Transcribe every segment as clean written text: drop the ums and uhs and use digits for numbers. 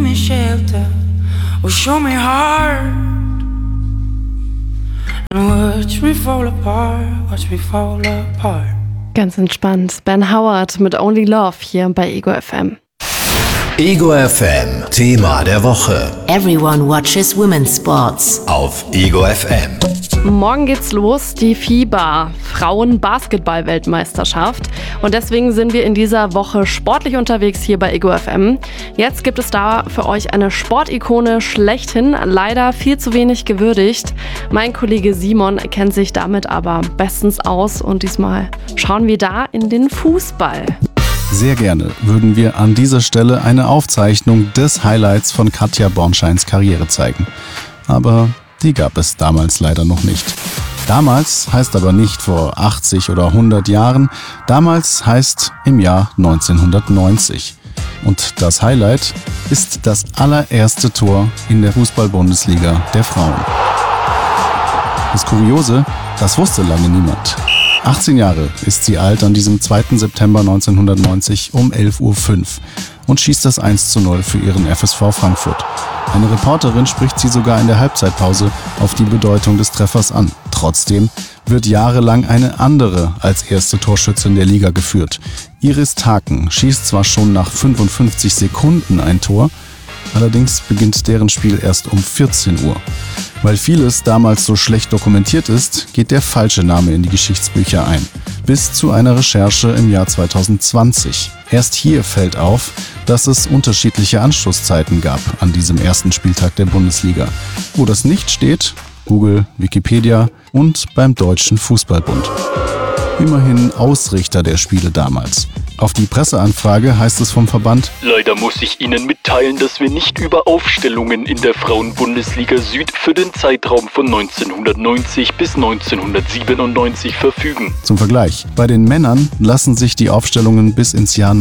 me shelter or show me heart and watch me fall apart, watch me fall apart. Ganz entspannt. Ben Howard mit Only Love hier bei Ego FM. Ego FM, Thema der Woche. Everyone watches women's sports. Auf Ego FM. Morgen geht's los, die FIBA, Frauen-Basketball-Weltmeisterschaft. Und deswegen sind wir in dieser Woche sportlich unterwegs hier bei Ego FM. Jetzt gibt es da für euch eine Sportikone schlechthin, leider viel zu wenig gewürdigt. Mein Kollege Simon kennt sich damit aber bestens aus und diesmal schauen wir da in den Fußball. Sehr gerne würden wir an dieser Stelle eine Aufzeichnung des Highlights von Katja Bornscheins Karriere zeigen. Aber die gab es damals leider noch nicht. Damals heißt aber nicht vor 80 oder 100 Jahren. Damals heißt im Jahr 1990. Und das Highlight ist das allererste Tor in der Fußball-Bundesliga der Frauen. Das Kuriose, das wusste lange niemand. 18 Jahre ist sie alt an diesem 2. September 1990 um 11.05 Uhr und schießt das 1:0 für ihren FSV Frankfurt. Eine Reporterin spricht sie sogar in der Halbzeitpause auf die Bedeutung des Treffers an. Trotzdem wird jahrelang eine andere als erste Torschützin der Liga geführt. Iris Taken schießt zwar schon nach 55 Sekunden ein Tor, allerdings beginnt deren Spiel erst um 14 Uhr. Weil vieles damals so schlecht dokumentiert ist, geht der falsche Name in die Geschichtsbücher ein. Bis zu einer Recherche im Jahr 2020. Erst hier fällt auf, dass es unterschiedliche Anstoßzeiten gab an diesem ersten Spieltag der Bundesliga. Wo das nicht steht, Google, Wikipedia und beim Deutschen Fußballbund. Immerhin Ausrichter der Spiele damals. Auf die Presseanfrage heißt es vom Verband: Leider muss ich Ihnen mitteilen, dass wir nicht über Aufstellungen in der Frauen-Bundesliga Süd für den Zeitraum von 1990 bis 1997 verfügen. Zum Vergleich, bei den Männern lassen sich die Aufstellungen bis ins Jahr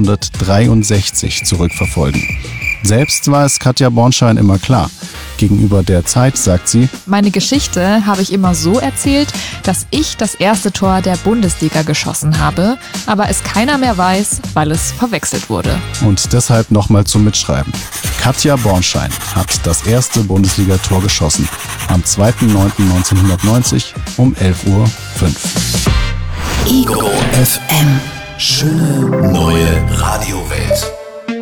1963 zurückverfolgen. Selbst war es Katja Bornschein immer klar. Gegenüber der Zeit sagt sie: Meine Geschichte habe ich immer so erzählt, dass ich das erste Tor der Bundesliga geschossen habe, aber es keiner mehr weiß, weil es verwechselt wurde. Und deshalb nochmal zum Mitschreiben. Katja Bornschein hat das erste Bundesliga-Tor geschossen. Am 2.9.1990 um 11.05 Uhr. Ego FM. Schöne neue Radiowelt.